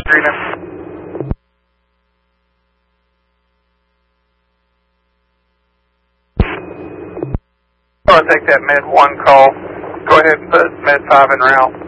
Trina. I'll take that Med 1 call. Go ahead and put Med 5 en route.